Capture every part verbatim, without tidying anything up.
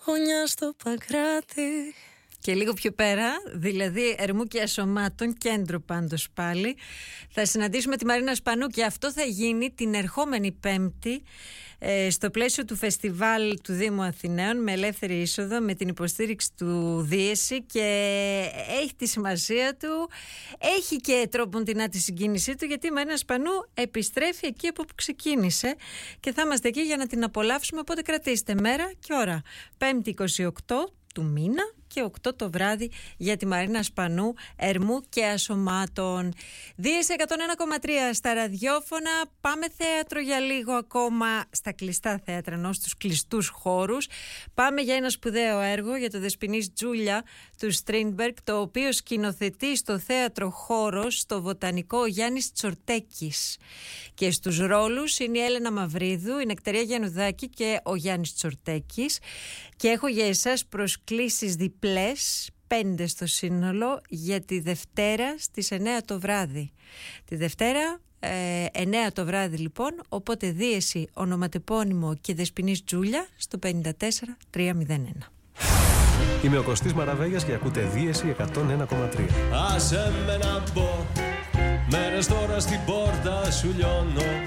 γωνιά στο Παγκράτη. Και λίγο πιο πέρα, δηλαδή Ερμού και Ασωμάτων, κέντρο πάντως πάλι, θα συναντήσουμε τη Μαρίνα Σπανού και αυτό θα γίνει την ερχόμενη Πέμπτη ε, στο πλαίσιο του φεστιβάλ του Δήμου Αθηναίων με ελεύθερη είσοδο, με την υποστήριξη του Δίεση, και έχει τη σημασία του, έχει και τρόποντινά τη συγκίνησή του, γιατί η Μαρίνα Σπανού επιστρέφει εκεί από που ξεκίνησε και θα είμαστε εκεί για να την απολαύσουμε, οπότε κρατήστε μέρα και ώρα. Πέμπτη είκοσι οκτώ του μήνα και οκτώ το βράδυ για τη Μαρίνα Σπανού, Ερμού και Ασωμάτων. Δίεση εκατόν ένα κόμμα τρία στα ραδιόφωνα. Πάμε θέατρο για λίγο ακόμα, στα κλειστά θέατρα, ενώ στους κλειστούς χώρους. Πάμε για ένα σπουδαίο έργο για το Δεσποινής Τζούλια του Στρίνμπεργκ, το οποίο σκηνοθετεί στο θέατρο Χώρος, στο Βοτανικό, ο Γιάννης Τσορτέκης. Και στους ρόλους είναι η Έλενα Μαυρίδου, η Νεκταρία Γιαννουδάκη και ο Γιάννης Τσορτέκης. Και έχω για εσάς προσκλήσεις διπλές, πέντε στο σύνολο, για τη Δευτέρα στις εννέα το βράδυ. Τη Δευτέρα ε, εννέα το βράδυ λοιπόν, οπότε Δίεση, ονοματεπώνυμο και Δεσποινής Τζούλια στο πενήντα τέσσερα τριακόσια ένα. Είμαι ο Κωστής Μαραβέγιας και ακούτε Δίεση εκατόν ένα κόμμα τρία. Άσε με να μπω, μέρες τώρα στην πόρτα σου λιώνω,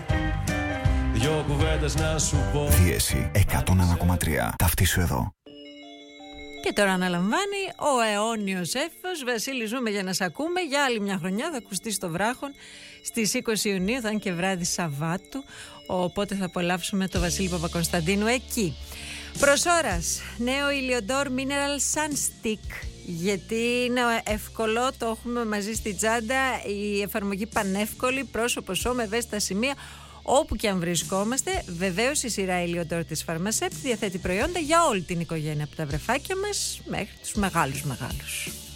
δυο κουβέντες να σου πω. Δίεση εκατόν ένα κόμμα τρία. Ταυτίσου εδώ. Και τώρα αναλαμβάνει ο αιώνιος έφος Βασίλη. Ζούμε για να σ' ακούμε. Για άλλη μια χρονιά θα ακουστεί στο Βράχον στις είκοσι Ιουνίου, θα είναι και βράδυ Σαββάτου, οπότε θα απολαύσουμε το Βασίλη Παπακωνσταντίνου εκεί. Προς ώρας, νέο Illiodor Mineral Sunstick, γιατί είναι εύκολο, το έχουμε μαζί στη τσάντα, η εφαρμογή πανεύκολη, πρόσωπο, σώμα, ευαίσθητα σημεία, όπου και αν βρισκόμαστε. Βεβαίως η σειρά Illiodor της Pharmasep διαθέτει προϊόντα για όλη την οικογένεια, από τα βρεφάκια μας μέχρι τους μεγάλους μεγάλους.